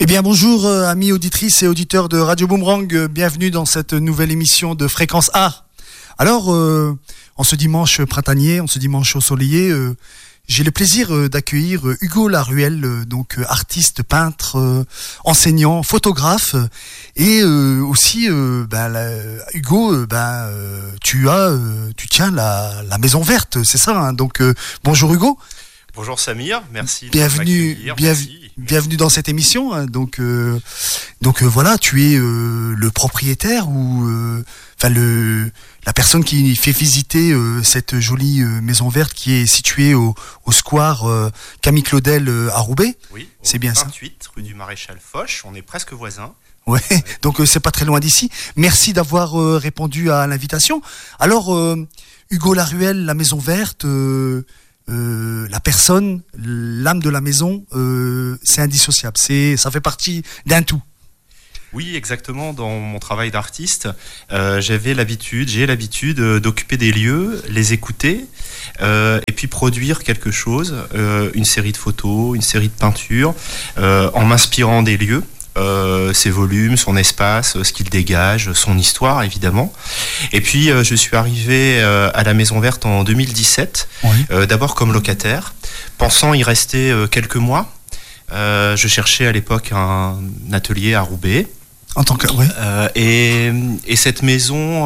Eh bien bonjour amis auditrices et auditeurs de Radio Boomerang, bienvenue dans cette nouvelle émission de Fréquence Art. Alors, en ce dimanche printanier, en ce dimanche ensoleillé, j'ai le plaisir d'accueillir Hugo Laruelle, donc artiste, peintre, enseignant, photographe, et aussi, Hugo, tu tiens la Maison Verte, c'est ça, hein, donc bonjour Hugo. Bonjour Samir, merci. Bienvenue dans cette émission. Hein, donc voilà, tu es le propriétaire ou la personne qui fait visiter cette jolie maison verte qui est située au square Camille Claudel à Roubaix. Oui, c'est bien 28, ça. Rue du Maréchal Foch, on est presque voisins. Ouais, donc c'est pas très loin d'ici. Merci d'avoir répondu à l'invitation. Alors Hugo Laruelle, la maison verte. La personne, l'âme de la maison, c'est indissociable. Ça fait partie d'un tout. Oui, exactement. Dans mon travail d'artiste, j'ai l'habitude d'occuper des lieux, les écouter, et puis produire quelque chose, une série de photos, une série de peintures, en m'inspirant des lieux. Ses volumes, son espace, ce qu'il dégage, son histoire évidemment. Et puis je suis arrivé à la Maison Verte en 2017, oui. D'abord comme locataire, pensant y rester quelques mois. Je cherchais à l'époque un atelier à Roubaix. En tant que oui. Et cette maison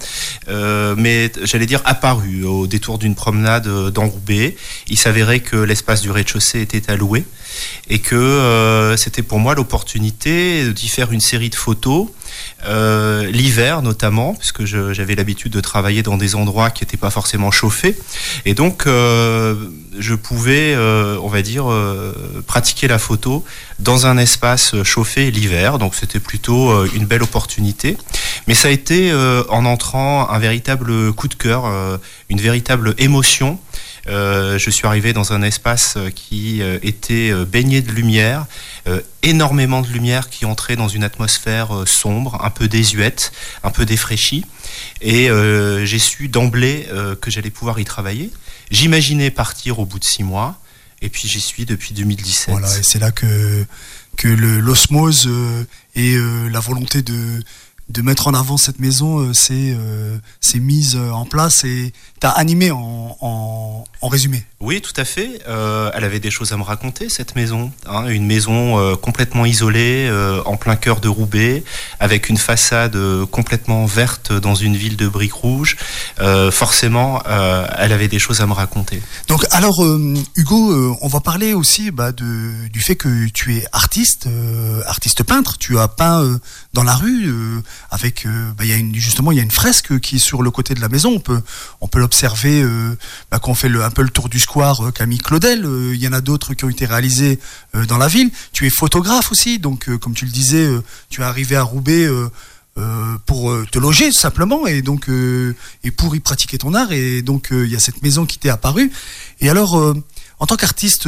m'est, j'allais dire, apparue au détour d'une promenade dans Roubaix. Il s'avérait que l'espace du rez-de-chaussée était alloué et que c'était pour moi l'opportunité d'y faire une série de photos, l'hiver notamment, puisque j'avais l'habitude de travailler dans des endroits qui n'étaient pas forcément chauffés, et donc je pouvais, on va dire, pratiquer la photo dans un espace chauffé l'hiver, donc c'était plutôt une belle opportunité. Mais ça a été en entrant un véritable coup de cœur, une véritable émotion. Je suis arrivé dans un espace qui était baigné de lumière, énormément de lumière qui entrait dans une atmosphère sombre, un peu désuète, un peu défraîchie, et j'ai su d'emblée que j'allais pouvoir y travailler. J'imaginais partir au bout de 6 mois, et puis j'y suis depuis 2017. Voilà, et c'est là que l'osmose et la volonté de mettre en avant cette maison s'est mise en place et t'as animé en résumé. Oui, tout à fait. Elle avait des choses à me raconter, cette maison. Hein, une maison complètement isolée, en plein cœur de Roubaix, avec une façade complètement verte dans une ville de briques rouges. Forcément, elle avait des choses à me raconter. Donc, alors, Hugo, on va parler aussi du fait que tu es artiste peintre. Tu as peint dans la rue avec, il y a une fresque qui est sur le côté de la maison. On peut l'observer quand on fait un peu le tour du square Camille Claudel. Il y en a d'autres qui ont été réalisés dans la ville. Tu es photographe aussi, donc comme tu le disais, tu es arrivé à Roubaix pour te loger simplement et donc et pour y pratiquer ton art. Et donc il y a cette maison qui t'est apparue. Et alors, en tant qu'artiste,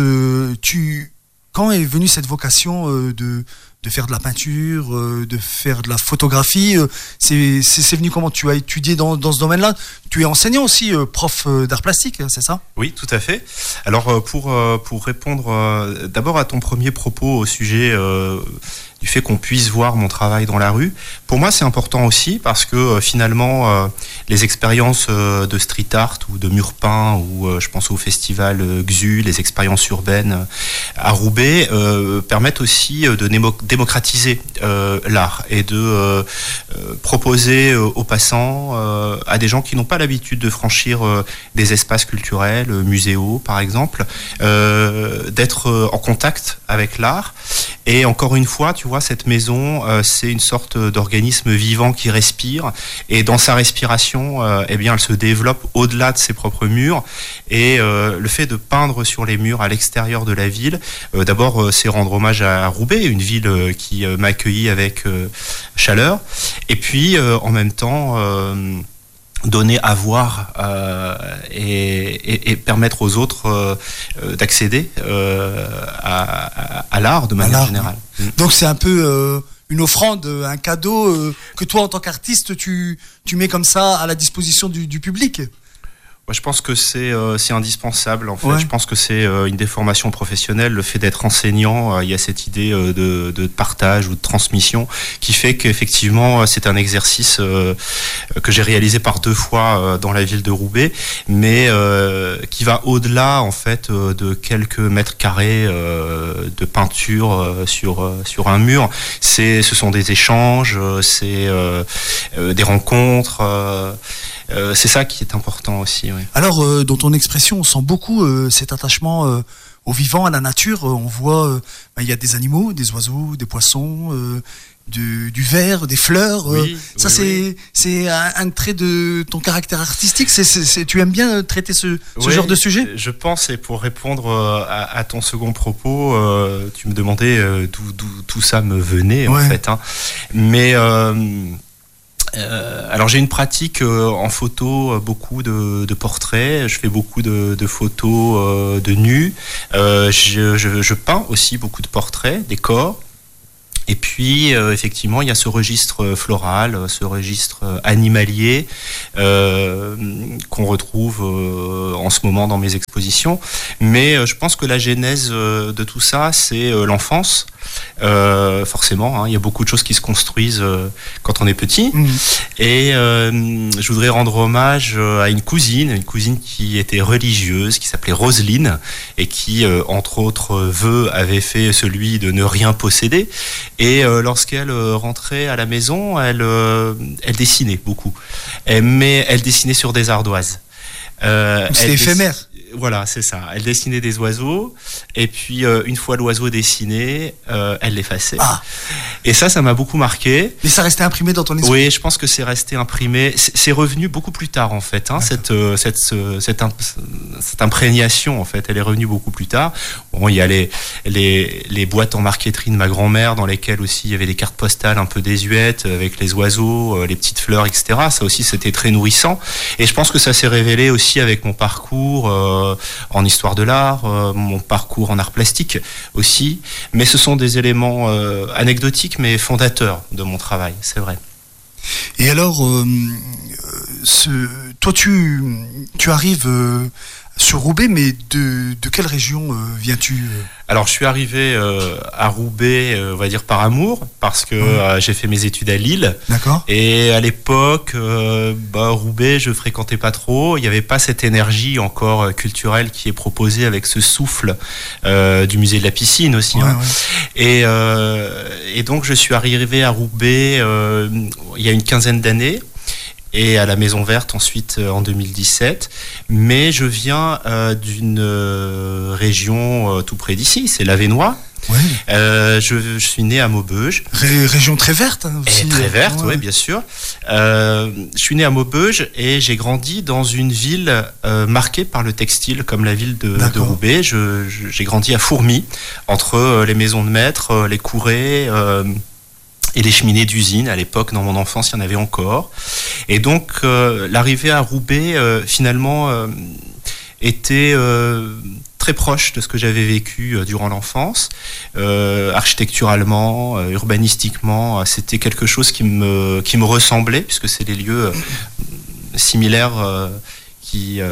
quand est venue cette vocation de faire de la peinture, de faire de la photographie, c'est venu comment? Tu as étudié dans ce domaine-là? Tu es enseignant aussi, prof d'art plastique, c'est ça? Oui, tout à fait. Alors pour répondre d'abord à ton premier propos au sujet du fait qu'on puisse voir mon travail dans la rue, pour moi c'est important aussi parce que finalement les expériences de street art ou de mur peint ou je pense au festival XU, les expériences urbaines à Roubaix permettent aussi de démocratiser l'art et de proposer aux passants, à des gens qui n'ont pas l'habitude de franchir des espaces culturels, muséaux par exemple, d'être en contact avec l'art. Et encore une fois, tu vois, cette maison, c'est une sorte d'organisme vivant qui respire. Et dans sa respiration, elle se développe au-delà de ses propres murs. Et le fait de peindre sur les murs à l'extérieur de la ville, d'abord, c'est rendre hommage à Roubaix, une ville qui m'a accueilli avec chaleur. Et puis, en même temps, donner à voir et permettre aux autres d'accéder à l'art de manière générale. Donc c'est un peu une offrande, un cadeau que toi en tant qu'artiste tu mets comme ça à la disposition du public. Moi, je pense que c'est indispensable. En fait, je pense que c'est une des formations professionnelles. Le fait d'être enseignant, il y a cette idée de partage ou de transmission qui fait qu'effectivement, c'est un exercice que j'ai réalisé par 2 fois dans la ville de Roubaix, mais qui va au-delà en fait de quelques mètres carrés de peinture sur un mur. Ce sont des échanges, c'est des rencontres. C'est ça qui est important aussi. Oui. Alors, dans ton expression, on sent beaucoup cet attachement au vivant, à la nature. On voit, il y a des animaux, des oiseaux, des poissons, du verre, des fleurs. C'est un trait de ton caractère artistique. Tu aimes bien traiter ce genre de sujet ? Je pense, et pour répondre à ton second propos, tu me demandais d'où tout ça me venait en fait. Hein. Mais alors j'ai une pratique en photo, beaucoup de portraits. Je fais beaucoup de photos de nus. Je peins aussi beaucoup de portraits, des corps. Et puis, effectivement, il y a ce registre floral, ce registre animalier qu'on retrouve en ce moment dans mes expositions. Mais je pense que la genèse de tout ça, c'est l'enfance. Forcément, hein, il y a beaucoup de choses qui se construisent quand on est petit. Et je voudrais rendre hommage à une cousine qui était religieuse, qui s'appelait Roselyne, et qui, entre autres vœux, avait fait celui de ne rien posséder. Et lorsqu'elle rentrait à la maison, elle dessinait beaucoup. Mais elle dessinait sur des ardoises. C'est éphémère. Voilà, c'est ça. Elle dessinait des oiseaux, et puis une fois l'oiseau dessiné, elle l'effaçait. Ah. Et ça m'a beaucoup marqué. Mais ça restait imprimé dans ton esprit ? Oui, je pense que c'est resté imprimé. C'est revenu beaucoup plus tard, en fait. Hein, cette imprégnation, en fait, elle est revenue beaucoup plus tard. Bon, il y a les boîtes en marqueterie de ma grand-mère, dans lesquelles aussi il y avait des cartes postales un peu désuètes, avec les oiseaux, les petites fleurs, etc. Ça aussi, c'était très nourrissant. Et je pense que ça s'est révélé aussi avec mon parcours en histoire de l'art, mon parcours en art plastique aussi, mais ce sont des éléments anecdotiques mais fondateurs de mon travail, c'est vrai. Et alors, toi tu arrives sur Roubaix, mais de quelle région viens-tu ? Alors, je suis arrivé à Roubaix, on va dire par amour, parce que j'ai fait mes études à Lille. D'accord. Et à l'époque, Roubaix, je fréquentais pas trop. Il n'y avait pas cette énergie encore culturelle qui est proposée avec ce souffle du musée de la piscine aussi. Ouais, hein. Ouais. Et donc, je suis arrivé à Roubaix il y a une quinzaine d'années. Et à la Maison Verte ensuite en 2017. Mais je viens d'une région tout près d'ici, c'est l'Avesnois. Ouais. Je suis né à Maubeuge. Région très verte hein, aussi. Et très verte, oui, bien sûr. Je suis né à Maubeuge et j'ai grandi dans une ville marquée par le textile, comme la ville de Roubaix. J'ai grandi à Fourmies, entre les maisons de maître, les courets... et les cheminées d'usine. À l'époque, dans mon enfance, il y en avait encore. Et donc, l'arrivée à Roubaix, finalement, était très proche de ce que j'avais vécu durant l'enfance. Architecturalement, urbanistiquement, c'était quelque chose qui me ressemblait, puisque c'est des lieux similaires qui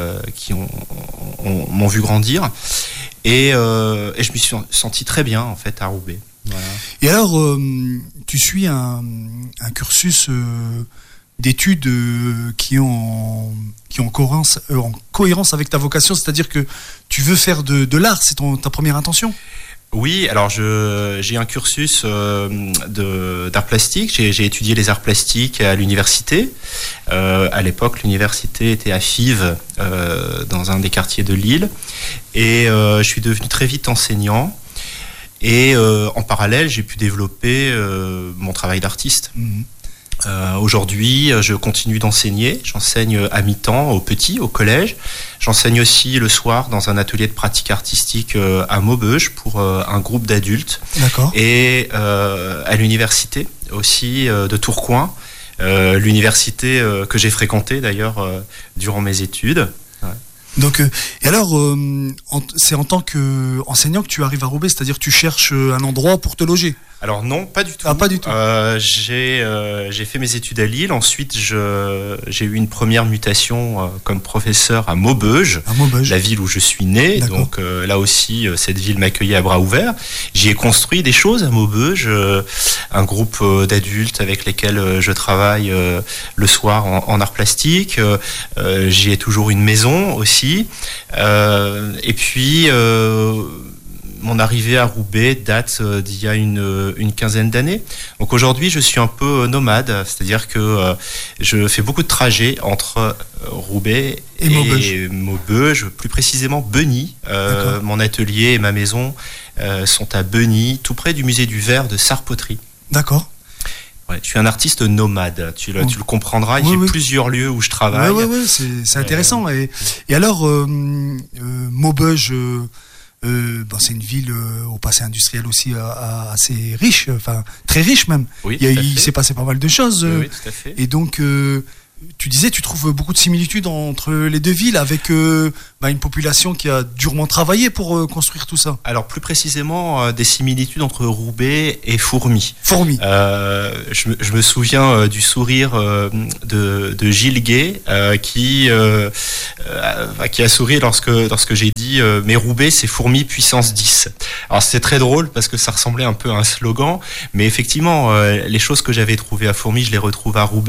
m'ont vu grandir. Et je me suis senti très bien, en fait, à Roubaix. Voilà. Et alors, tu suis un cursus d'études qui est en cohérence avec ta vocation, c'est-à-dire que tu veux faire de l'art, c'est ta première intention ? Oui, alors j'ai un cursus d'art plastique. J'ai étudié les arts plastiques à l'université. À l'époque, l'université était à Fives, dans un des quartiers de Lille. Et je suis devenu très vite enseignant. Et en parallèle, j'ai pu développer mon travail d'artiste. Aujourd'hui, je continue d'enseigner. J'enseigne à mi-temps aux petits, au collège. J'enseigne aussi le soir dans un atelier de pratique artistique à Maubeuge pour un groupe d'adultes. D'accord. Et à l'université aussi de Tourcoing, l'université que j'ai fréquentée d'ailleurs durant mes études. Ouais. Donc, et alors, c'est en tant qu'enseignant que tu arrives à Roubaix, c'est-à-dire que tu cherches un endroit pour te loger ? Alors non, pas du tout. Ah, pas du tout. J'ai fait mes études à Lille. Ensuite, j'ai eu une première mutation comme professeur à Maubeuge, la ville où je suis né. D'accord. Donc là aussi, cette ville m'accueillait à bras ouverts. J'y ai construit des choses à Maubeuge, un groupe d'adultes avec lesquels je travaille le soir en arts plastiques. J'y ai toujours une maison aussi. Et puis mon arrivée à Roubaix date d'il y a une quinzaine d'années. Donc aujourd'hui, je suis un peu nomade, c'est-à-dire que je fais beaucoup de trajets entre Roubaix et Maubeuge, plus précisément Beugny. Mon atelier et ma maison sont à Beugny, tout près du musée du Verre de Sarre-Poterie. D'accord. Ouais, je suis un artiste nomade, tu le comprendras. J'ai plusieurs lieux où je travaille. Oui, c'est intéressant. Et alors, Maubeuge, c'est une ville au passé industriel aussi assez riche, enfin très riche même. Oui, il s'est passé pas mal de choses. Oui, tout à fait. Et donc, tu disais, tu trouves beaucoup de similitudes entre les deux villes avec une population qui a durement travaillé pour construire tout ça. Alors plus précisément, des similitudes entre Roubaix et Fourmies. Je me souviens du sourire de Gilles Gay qui a souri lorsque j'ai dit mais Roubaix c'est Fourmies puissance 10. Alors c'était très drôle parce que ça ressemblait un peu à un slogan, mais effectivement les choses que j'avais trouvées à Fourmies, je les retrouve à Roubaix.